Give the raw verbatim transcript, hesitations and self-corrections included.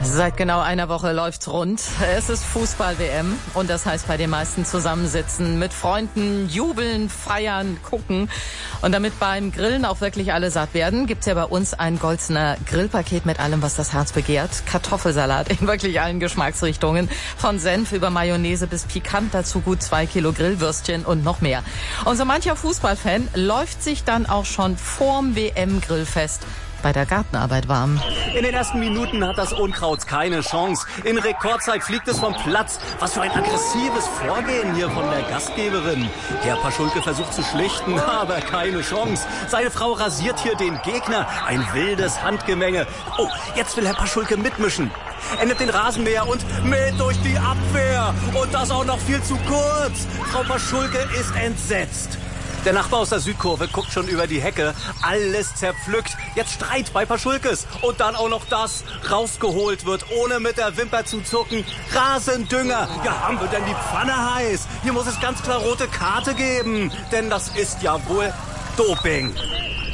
Seit genau einer Woche läuft's rund. Es ist Fußball-W M und das heißt bei den meisten zusammensitzen, mit Freunden, jubeln, feiern, gucken. Und damit beim Grillen auch wirklich alle satt werden, gibt's ja bei uns ein Golzner Grillpaket mit allem, was das Herz begehrt. Kartoffelsalat in wirklich allen Geschmacksrichtungen. Von Senf über Mayonnaise bis pikant, dazu gut zwei Kilo Grillwürstchen und noch mehr. Und so mancher Fußballfan läuft sich dann auch schon vorm W M-Grillfest bei der Gartenarbeit warm. In den ersten Minuten hat das Unkraut keine Chance. In Rekordzeit fliegt es vom Platz. Was für ein aggressives Vorgehen hier von der Gastgeberin. Herr Paschulke versucht zu schlichten, aber keine Chance. Seine Frau rasiert hier den Gegner. Ein wildes Handgemenge. Oh, jetzt will Herr Paschulke mitmischen. Er nimmt den Rasenmäher und mäht durch die Abwehr. Und das auch noch viel zu kurz. Frau Paschulke ist entsetzt. Der Nachbar aus der Südkurve guckt schon über die Hecke. Alles zerpflückt. Jetzt Streit bei Paschulkes. Und dann auch noch das. Rausgeholt wird, ohne mit der Wimper zu zucken. Rasendünger. Ja, haben wir denn die Pfanne heiß? Hier muss es ganz klar rote Karte geben. Denn das ist ja wohl Doping.